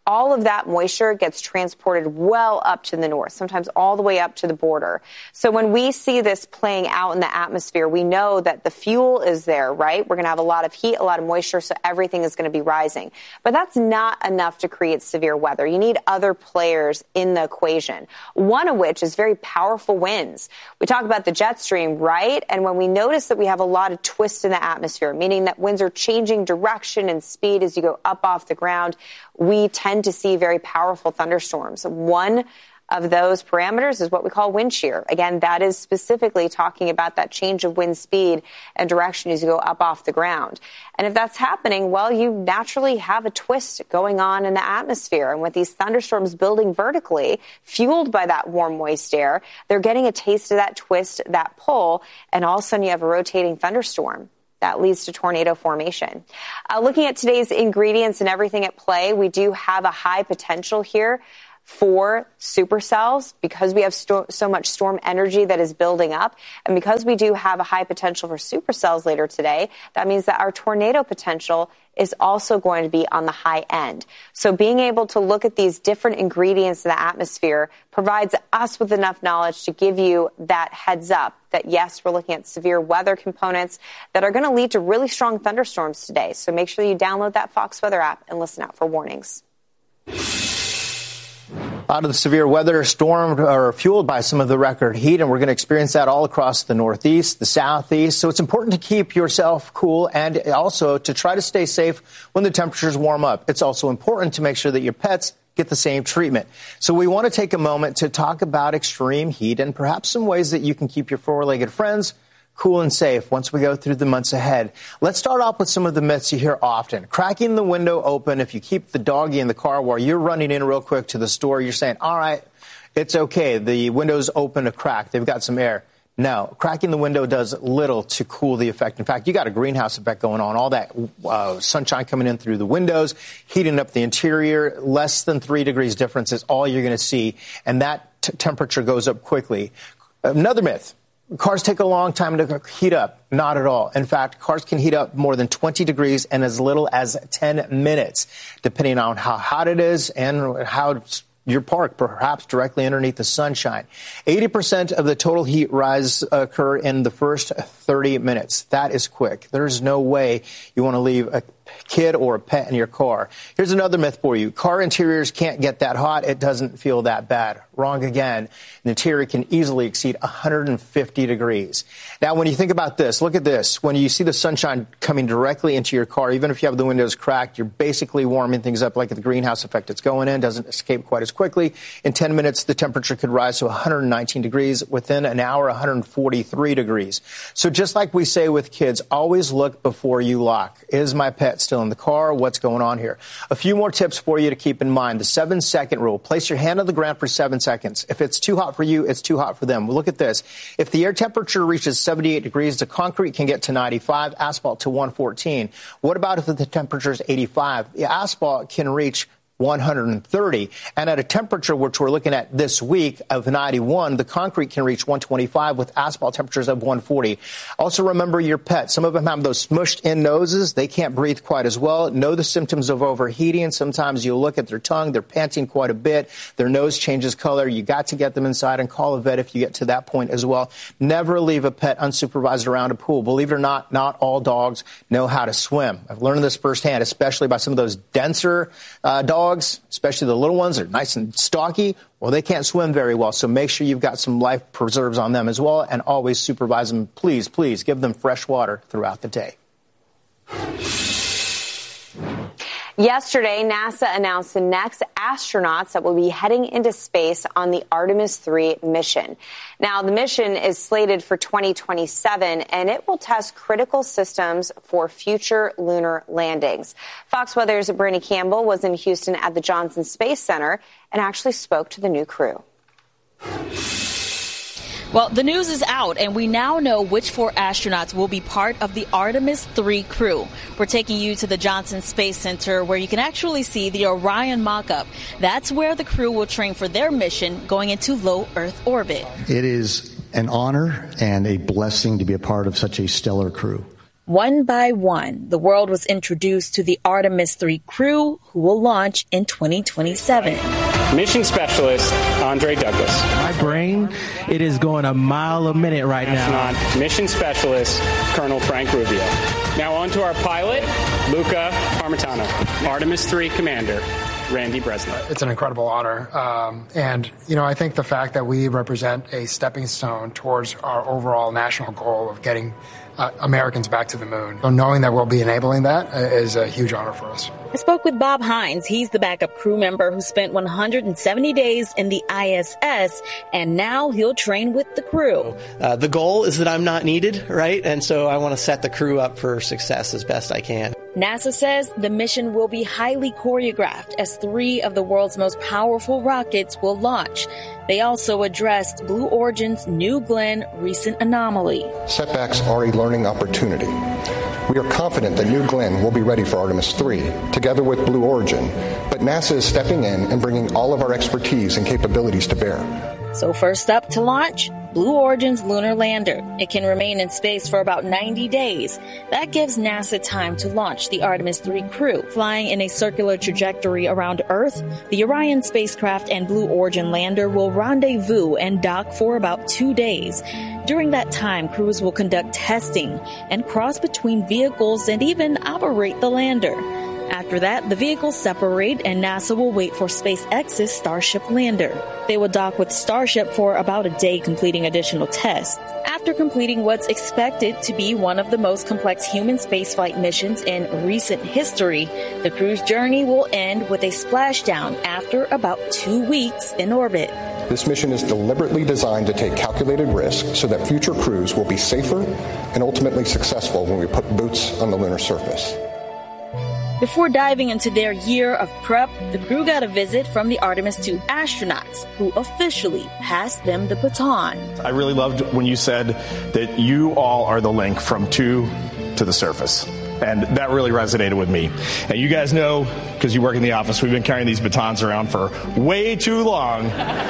all of that moisture gets transported well up to the north, sometimes all the way up to the border. So when we see this playing out in the atmosphere, we know that the fuel is there, right? We're going to have a lot of heat, a lot of moisture, so everything is going to be rising. But that's not enough to create severe weather. You need other players in the equation, one of which is very powerful winds. We talk about the jet stream, right? And when we notice that we have a lot of twist in the atmosphere, meaning that winds are changing direction and speed as you go up off the ground, we tend to see very powerful thunderstorms. One of those parameters is what we call wind shear. Again, that is specifically talking about that change of wind speed and direction as you go up off the ground. And if that's happening, well, you naturally have a twist going on in the atmosphere. And with these thunderstorms building vertically, fueled by that warm, moist air, they're getting a taste of that twist, that pull, and all of a sudden you have a rotating thunderstorm. That leads to tornado formation. Looking at today's ingredients and everything at play, we do have a high potential here for supercells because we have so much storm energy that is building up. And because we do have a high potential for supercells later today, that means that our tornado potential is also going to be on the high end. So being able to look at these different ingredients in the atmosphere provides us with enough knowledge to give you that heads up that, yes, we're looking at severe weather components that are going to lead to really strong thunderstorms today. So make sure you download that Fox Weather app and listen out for warnings. A lot of the severe weather stormed or fueled by some of the record heat, and we're going to experience that all across the Northeast, the Southeast. So it's important to keep yourself cool and also to try to stay safe when the temperatures warm up. It's also important to make sure that your pets get the same treatment. So we want to take a moment to talk about extreme heat and perhaps some ways that you can keep your four-legged friends cool and safe once we go through the months ahead. Let's start off with some of the myths you hear often. Cracking the window open if you keep the doggy in the car while you're running in real quick to the store. You're saying, all right, it's okay. The window's open a crack. They've got some air. No, cracking the window does little to cool the effect. In fact, you got a greenhouse effect going on. All that sunshine coming in through the windows, heating up the interior. Less than 3 degrees difference is all you're going to see. And that temperature goes up quickly. Another myth. Cars take a long time to heat up. Not at all. In fact, cars can heat up more than 20 degrees in as little as 10 minutes, depending on how hot it is and how you're parked, perhaps directly underneath the sunshine. 80% of the total heat rise occur in the first 30 minutes. That is quick. There's no way you want to leave a kid or a pet in your car. Here's another myth for you. Car interiors can't get that hot. It doesn't feel that bad. Wrong again. An interior can easily exceed 150 degrees. Now, when you think about this, look at this. When you see the sunshine coming directly into your car, even if you have the windows cracked, you're basically warming things up like the greenhouse effect. It's going in, doesn't escape quite as quickly. In 10 minutes, the temperature could rise to 119 degrees. Within an hour, 143 degrees. So just like we say with kids, always look before you lock. Is my pet still in the car? What's going on here? A few more tips for you to keep in mind. The 7-second rule. Place your hand on the ground for 7 seconds. If it's too hot for you, it's too hot for them. Well, look at this. If the air temperature reaches 78 degrees, the concrete can get to 95, asphalt to 114. What about if the temperature is 85? The asphalt can reach 130. And at a temperature which we're looking at this week of 91, the concrete can reach 125 with asphalt temperatures of 140. Also remember your pet. Some of them have those smushed in noses. They can't breathe quite as well. Know the symptoms of overheating. Sometimes you'll look at their tongue. They're panting quite a bit. Their nose changes color. You got to get them inside and call a vet if you get to that point as well. Never leave a pet unsupervised around a pool. Believe it or not all dogs know how to swim. I've learned this firsthand, especially by some of those denser dogs. Especially the little ones that are nice and stocky, well, they can't swim very well. So make sure you've got some life preserves on them as well, and always supervise them. Please, please give them fresh water throughout the day. Yesterday, NASA announced the next astronauts that will be heading into space on the Artemis 3 mission. Now, the mission is slated for 2027, and it will test critical systems for future lunar landings. Fox Weather's Brittany Campbell was in Houston at the Johnson Space Center and actually spoke to the new crew. Well, the news is out, and we now know which 4 astronauts will be part of the Artemis 3 crew. We're taking you to the Johnson Space Center, where you can actually see the Orion mock-up. That's where the crew will train for their mission going into low Earth orbit. It is an honor and a blessing to be a part of such a stellar crew. One by one, the world was introduced to the Artemis 3 crew, who will launch in 2027. Mission Specialist Andre Douglas. My brain, it is going a mile a minute right now. Mission Specialist Colonel Frank Rubio. Now on to our pilot, Luca Parmitano. Artemis 3 Commander, Randy Bresnik. It's an incredible honor. And I think the fact that we represent a stepping stone towards our overall national goal of getting Americans back to the moon. So knowing that we'll be enabling that is a huge honor for us. I spoke with Bob Hines. He's the backup crew member who spent 170 days in the ISS, and now he'll train with the crew. The goal is that I'm not needed, right? And so I want to set the crew up for success as best I can. NASA says the mission will be highly choreographed as 3 of the world's most powerful rockets will launch. They also addressed Blue Origin's New Glenn recent anomaly. Setbacks are a learning opportunity. We are confident that New Glenn will be ready for Artemis 3, together with Blue Origin, but NASA is stepping in and bringing all of our expertise and capabilities to bear. So first up to launch, Blue Origin's lunar lander. It can remain in space for about 90 days. That gives NASA time to launch the Artemis 3 crew. Flying in a circular trajectory around Earth, the Orion spacecraft and Blue Origin lander will rendezvous and dock for about 2 days. During that time, crews will conduct testing and cross between vehicles and even operate the lander. After that, the vehicles separate and NASA will wait for SpaceX's Starship lander. They will dock with Starship for about a day, completing additional tests. After completing what's expected to be one of the most complex human spaceflight missions in recent history, the crew's journey will end with a splashdown after about 2 weeks in orbit. This mission is deliberately designed to take calculated risks so that future crews will be safer and ultimately successful when we put boots on the lunar surface. Before diving into their year of prep, the crew got a visit from the Artemis 2 astronauts, who officially passed them the baton. I really loved when you said that you all are the link from 2 to the surface. And that really resonated with me. And you guys know, because you work in the office, we've been carrying these batons around for way too long.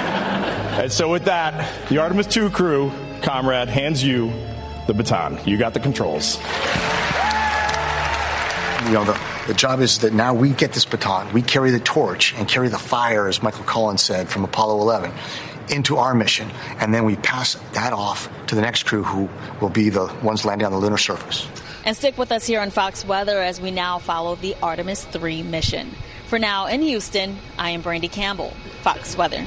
And so with that, the Artemis 2 crew, comrade, hands you the baton. You got the controls. The job is that now we get this baton, we carry the torch and carry the fire, as Michael Collins said, from Apollo 11 into our mission, and then we pass that off to the next crew who will be the ones landing on the lunar surface. And stick with us here on Fox Weather as we now follow the Artemis 3 mission. For now, in Houston, I am Brandy Campbell, Fox Weather.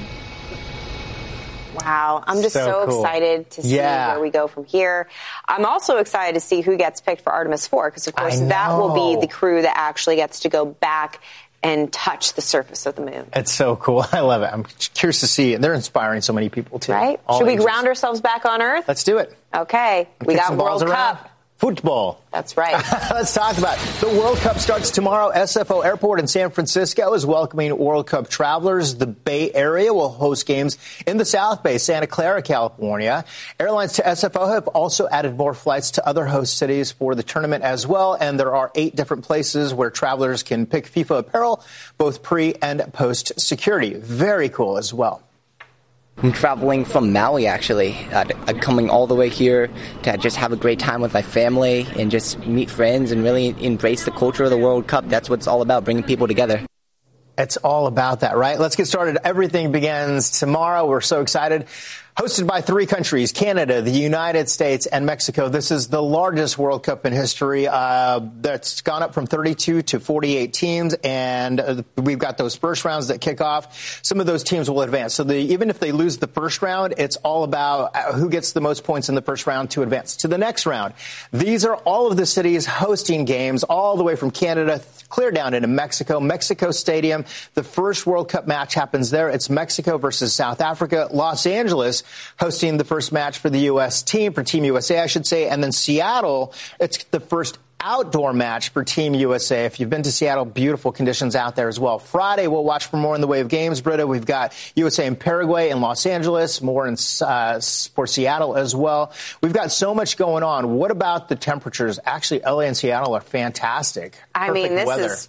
Wow. I'm just so cool. Excited to see where we go from here. I'm also excited to see who gets picked for Artemis 4, because, of course, that will be the crew that actually gets to go back and touch the surface of the moon. It's so cool. I love it. I'm curious to see. And they're inspiring so many people, too. Right? Should we ground ourselves back on Earth? Let's do it. Okay. We got World Cup. Football. That's right. Let's talk about it. The World Cup starts tomorrow. SFO Airport in San Francisco is welcoming World Cup travelers. The Bay Area will host games in the South Bay, Santa Clara, California. Airlines to SFO have also added more flights to other host cities for the tournament as well. And there are 8 different places where travelers can pick FIFA apparel, both pre and post security. Very cool as well. I'm traveling from Maui, actually. I'm coming all the way here to just have a great time with my family and just meet friends and really embrace the culture of the World Cup. That's what it's all about, bringing people together. It's all about that, right? Let's get started. Everything begins tomorrow. We're so excited. Hosted by 3 countries, Canada, the United States, and Mexico. This is the largest World Cup in history. That's gone up from 32 to 48 teams, and we've got those first rounds that kick off. Some of those teams will advance. So even if they lose the first round, it's all about who gets the most points in the first round to advance to the next round. These are all of the cities hosting games all the way from Canada clear down into Mexico. Mexico Stadium, the first World Cup match happens there. It's Mexico versus South Africa. Los Angeles hosting the first match for the U.S. team, for Team USA, I should say. And then Seattle, it's the first outdoor match for Team USA. If you've been to Seattle, beautiful conditions out there as well. Friday, we'll watch for more in the way of games, Britta. We've got USA and Paraguay in Los Angeles, more for Seattle as well. We've got so much going on. What about the temperatures? Actually, LA and Seattle are fantastic. I mean, this is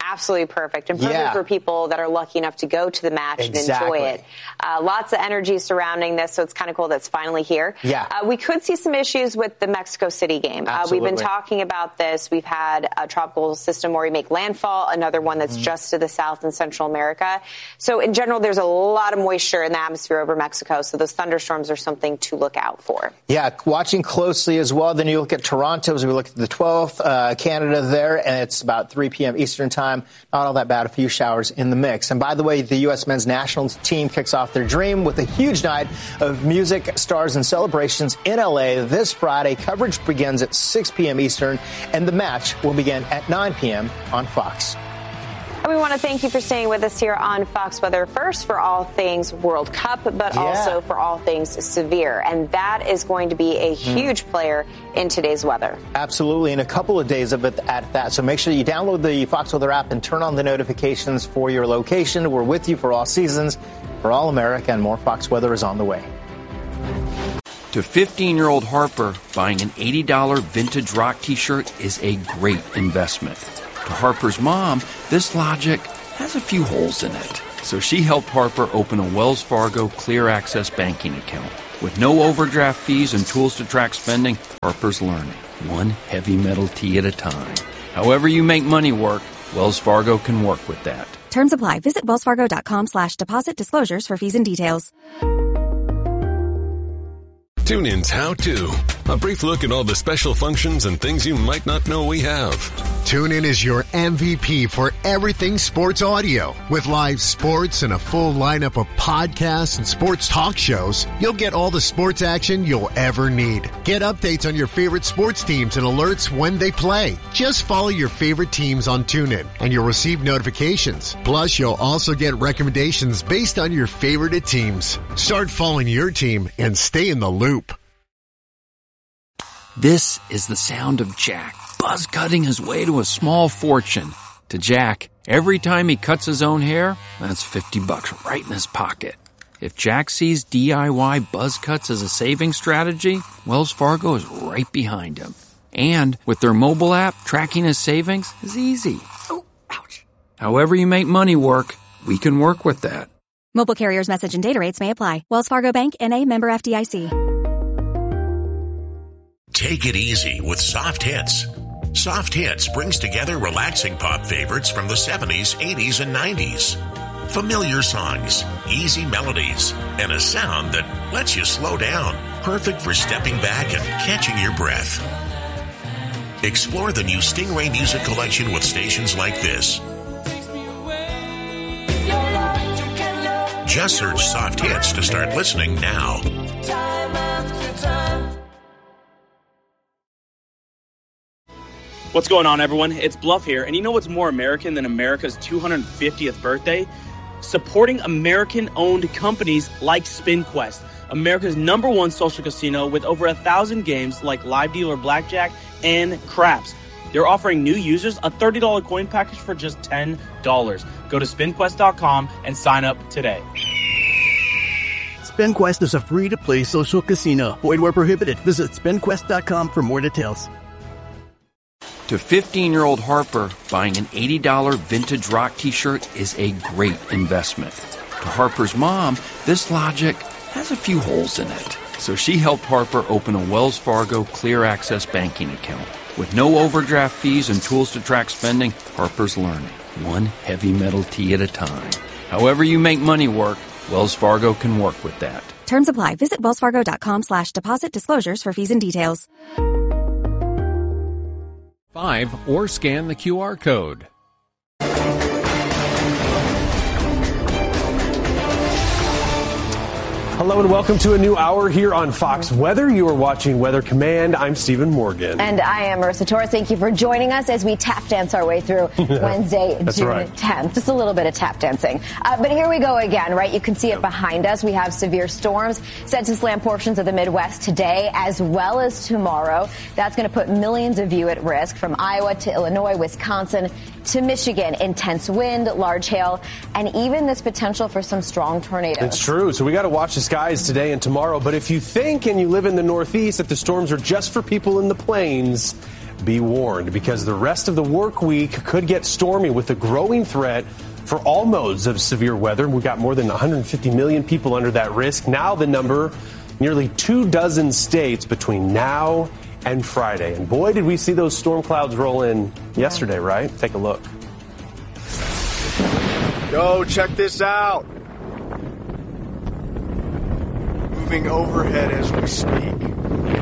absolutely perfect. And perfect for people that are lucky enough to go to the match and enjoy it. Lots of energy surrounding this, so it's kind of cool that's finally here. Yeah. We could see some issues with the Mexico City game. We've been talking about this. We've had a tropical system where we make landfall, another one that's just to the south in Central America. So in general, there's a lot of moisture in the atmosphere over Mexico, so those thunderstorms are something to look out for. Yeah, watching closely as well. Then you look at Toronto as we look at the 12th, Canada there, and it's about 3 p.m. Eastern time. Not all that bad, a few showers in the mix. And by the way, the U.S. men's national team kicks off their dream with a huge night of music, stars, and celebrations in L.A. this Friday. Coverage begins at 6 p.m. Eastern, and the match will begin at 9 p.m. on Fox. And we want to thank you for staying with us here on Fox Weather First for all things World Cup, but also for all things severe. And that is going to be a huge player in today's weather. Absolutely. And a couple of days of it at that. So make sure you download the Fox Weather app and turn on the notifications for your location. We're with you for all seasons, for all America, and more Fox Weather is on the way. To 15-year-old Harper, buying an $80 vintage rock T-shirt is a great investment. To Harper's mom, this logic has a few holes in it. So she helped Harper open a Wells Fargo Clear Access banking account. With no overdraft fees and tools to track spending, Harper's learning, one heavy metal tee at a time. However you make money work, Wells Fargo can work with that. Terms apply. Visit wellsfargo.com/deposit disclosures for fees and details. TuneIn's How To. A brief look at all the special functions and things you might not know we have. TuneIn is your MVP for everything sports audio. With live sports and a full lineup of podcasts and sports talk shows, you'll get all the sports action you'll ever need. Get updates on your favorite sports teams and alerts when they play. Just follow your favorite teams on TuneIn, and you'll receive notifications. Plus, you'll also get recommendations based on your favorite teams. Start following your team and stay in the loop. This is the sound of Jack buzz cutting his way to a small fortune. To Jack, every time he cuts his own hair, that's $50 right in his pocket. If Jack sees DIY buzz cuts as a saving strategy, Wells Fargo is right behind him. And with their mobile app, tracking his savings is easy. Oh, ouch. However you make money work, we can work with that. Mobile carriers' message and data rates may apply. Wells Fargo Bank, N.A., member FDIC. Take it easy with Soft Hits. Soft Hits brings together relaxing pop favorites from the 70s, 80s, and 90s. Familiar songs, easy melodies, and a sound that lets you slow down. Perfect for stepping back and catching your breath. Explore the new Stingray Music Collection with stations like this. Just search Soft Hits to start listening now. What's going on, everyone? It's Bluff here, and you know what's more American than America's 250th birthday? Supporting American-owned companies like SpinQuest, America's #1 social casino with over 1,000 games like live dealer blackjack and craps. They're offering new users a $30 coin package for just $10. Go to SpinQuest.com and sign up today. SpinQuest is a free-to-play social casino. Void where prohibited. Visit SpinQuest.com for more details. To 15-year-old Harper, buying an $80 vintage rock T-shirt is a great investment. To Harper's mom, this logic has a few holes in it. So she helped Harper open a Wells Fargo Clear Access banking account. With no overdraft fees and tools to track spending, Harper's learning, one heavy metal tee at a time. However you make money work, Wells Fargo can work with that. Terms apply. Visit wellsfargo.com/deposit disclosures for fees and details. 5 or scan the QR code. Hello and welcome to a new hour here on Fox Weather. You are watching Weather Command. I'm Stephen Morgan. And I am Marissa Torres. Thank you for joining us as we tap dance our way through Wednesday, June 10th. Just a little bit of tap dancing. But here we go again, right? You can see it behind us. We have severe storms set to slam portions of the Midwest today as well as tomorrow. That's going to put millions of you at risk from Iowa to Illinois, Wisconsin to Michigan. Intense wind, large hail, and even this potential for some strong tornadoes. It's true. So we got to watch the skies today and tomorrow. But if you think and you live in the Northeast that the storms are just for people in the plains, be warned, because the rest of the work week could get stormy with a growing threat for all modes of severe weather. We've got more than 150 million people under that risk. Now the number, nearly 24 states between now and Friday. And boy, did we see those storm clouds roll in yesterday, right? Take a look. Yo, check this out. Moving overhead as we speak.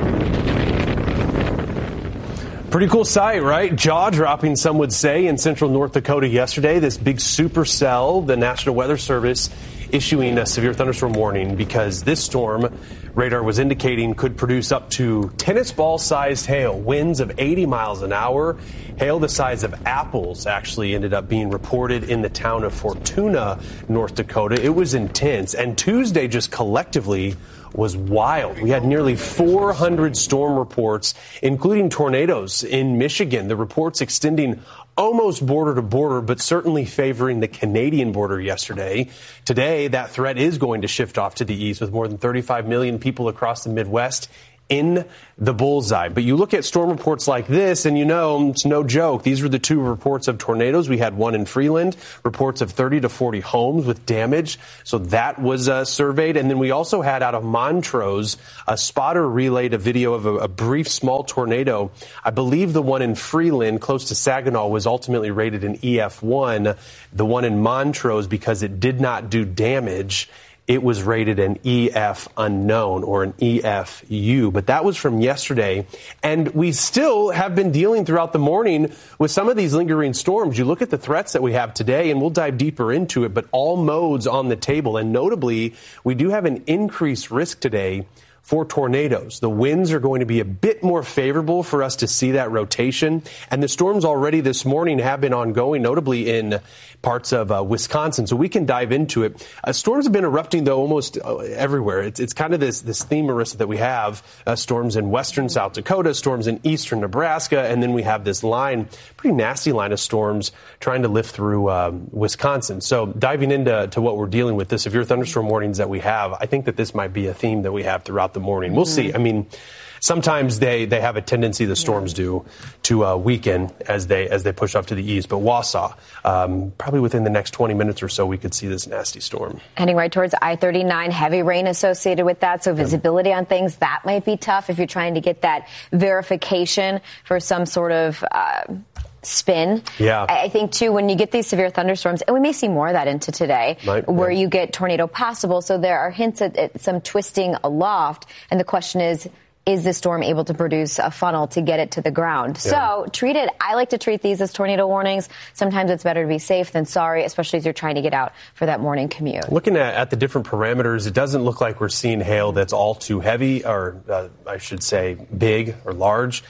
Pretty cool sight, right? Jaw-dropping, some would say, in central North Dakota yesterday. This big supercell, the National Weather Service issuing a severe thunderstorm warning because this storm, radar was indicating, could produce up to tennis ball-sized hail, winds of 80 miles an hour. Hail the size of apples actually ended up being reported in the town of Fortuna, North Dakota. It was intense. And Tuesday just collectively was wild. We had nearly 400 storm reports, including tornadoes in Michigan. The reports extending almost border to border, but certainly favoring the Canadian border yesterday. Today, that threat is going to shift off to the east with more than 35 million people across the Midwest in the bullseye. But you look at storm reports like this and you know it's no joke. These were the two reports of tornadoes. We had one in Freeland, reports of 30 to 40 homes with damage. So that was surveyed. And then we also had out of Montrose, a spotter relayed a video of a brief small tornado. I believe the one in Freeland close to Saginaw was ultimately rated an EF1. The one in Montrose, because it did not do damage, it was rated an EF unknown or an EFU. But that was from yesterday. And we still have been dealing throughout the morning with some of these lingering storms. You look at the threats that we have today, and we'll dive deeper into it, but all modes on the table. And notably, we do have an increased risk today for tornadoes. The winds are going to be a bit more favorable for us to see that rotation. And the storms already this morning have been ongoing, notably in parts of Wisconsin. So we can dive into it. Storms have been erupting, though, almost everywhere. It's kind of this theme, Marissa, that we have. Storms in western South Dakota, storms in eastern Nebraska, and then we have this pretty nasty line of storms trying to lift through Wisconsin. So diving into what we're dealing with, the severe thunderstorm warnings that we have, I think that this might be a theme that we have throughout the morning. We'll see. I mean, sometimes they have a tendency, the storms do, to weaken as they push up to the east. But Wausau, probably within the next 20 minutes or so, we could see this nasty storm. Heading right towards I-39, heavy rain associated with that. So visibility on things, that might be tough if you're trying to get that verification for some sort of spin. Yeah. I think, too, when you get these severe thunderstorms, and we may see more of that into today, where you get tornado possible. So there are hints at some twisting aloft. And the question is this storm able to produce a funnel to get it to the ground? Yeah. So I like to treat these as tornado warnings. Sometimes it's better to be safe than sorry, especially as you're trying to get out for that morning commute. Looking at the different parameters, it doesn't look like we're seeing hail that's all too heavy, or I should say big or large.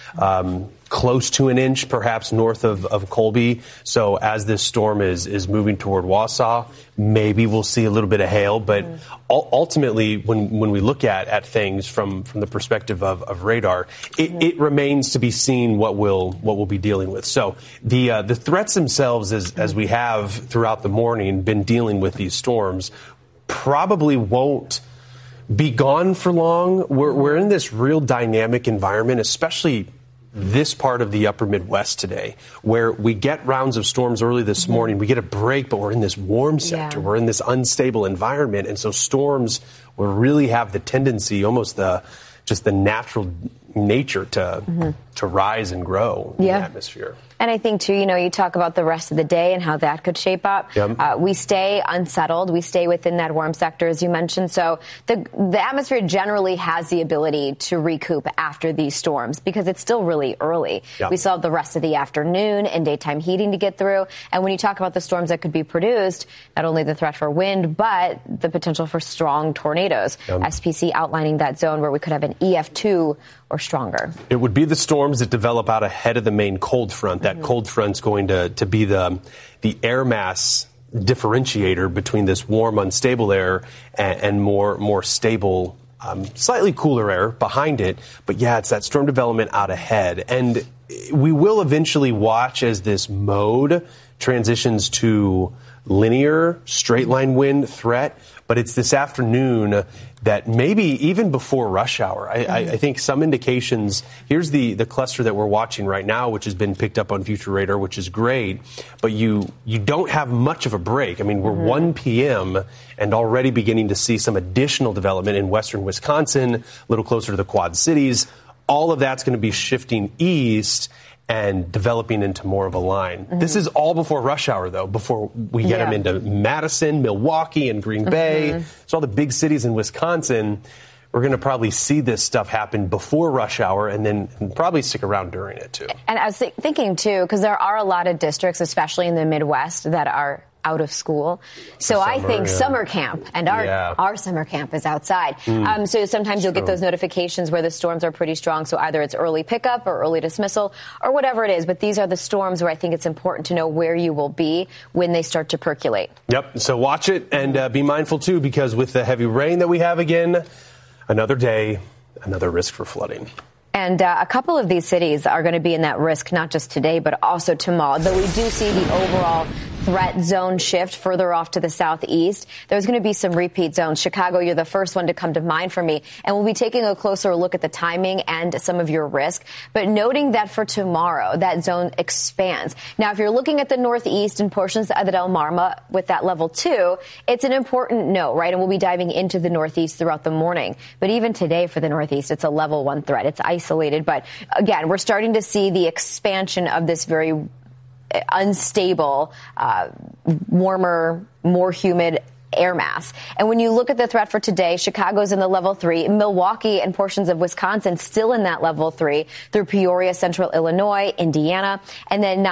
Close to an inch, perhaps north of Colby. So as this storm is moving toward Wausau, maybe we'll see a little bit of hail. But ultimately, when we look at things from the perspective of radar, it remains to be seen what we'll be dealing with. So the threats themselves, as we have throughout the morning been dealing with these storms, probably won't be gone for long. We're in this real dynamic environment, especially this part of the upper Midwest today, where we get rounds of storms early this morning. We get a break, but we're in this warm sector. Yeah. We're in this unstable environment. And so storms will really have the tendency, almost the natural nature to rise and grow in the atmosphere. And I think, too, you talk about the rest of the day and how that could shape up. Yep. We stay unsettled. We stay within that warm sector, as you mentioned. So the atmosphere generally has the ability to recoup after these storms because it's still really early. Yep. We still have the rest of the afternoon and daytime heating to get through. And when you talk about the storms that could be produced, not only the threat for wind, but the potential for strong tornadoes. Yep. SPC outlining that zone where we could have an EF2 or stronger. It would be the storms that develop out ahead of the main cold front. That cold front's going to be the air mass differentiator between this warm, unstable air and more stable, slightly cooler air behind it. But yeah, it's that storm development out ahead. And we will eventually watch as this mode transitions to linear straight line wind threat. But it's this afternoon that maybe even before rush hour. I think some indications, here's the cluster that we're watching right now, which has been picked up on Future Radar, which is great, but you don't have much of a break. I mean, we're 1 p.m. and already beginning to see some additional development in western Wisconsin, a little closer to the Quad Cities. All of that's going to be shifting east and developing into more of a line. This is all before rush hour, though, before we get them into Madison, Milwaukee, and Green Bay. So all the big cities in Wisconsin, we're going to probably see this stuff happen before rush hour and then probably stick around during it, too. And I was thinking, too, because there are a lot of districts, especially in the Midwest, that are out of school. So I think summer camp, and our summer camp is outside. So sometimes you'll get those notifications where the storms are pretty strong. So either it's early pickup or early dismissal or whatever it is. But these are the storms where I think it's important to know where you will be when they start to percolate. Yep. So watch it and be mindful, too, because with the heavy rain that we have again, another day, another risk for flooding. And a couple of these cities are going to be in that risk, not just today, but also tomorrow. Though we do see the overall threat zone shift further off to the southeast, there's going to be some repeat zones. Chicago, you're the first one to come to mind for me. And we'll be taking a closer look at the timing and some of your risk. But noting that for tomorrow, that zone expands. Now, if you're looking at the northeast and portions of the Delmarva with that level 2, it's an important note, right? And we'll be diving into the northeast throughout the morning. But even today for the northeast, it's a level 1 threat. It's isolated. But again, we're starting to see the expansion of this very unstable, warmer, more humid air mass. And when you look at the threat for today, Chicago's in the level 3, Milwaukee and portions of Wisconsin still in that level 3 through Peoria, central Illinois, Indiana, and then